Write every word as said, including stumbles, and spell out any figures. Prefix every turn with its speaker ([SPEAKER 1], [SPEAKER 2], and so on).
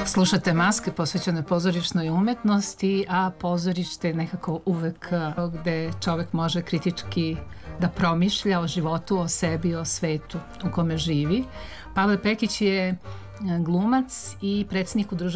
[SPEAKER 1] Slušate Maske posvećene pozorišnoj umetnosti, a pozorište je nekako uvek gde čovek može kritički da promišlja o životu, o sebi, o svetu u kome živi. Pavle Pekić je glumac i predsednik udruženja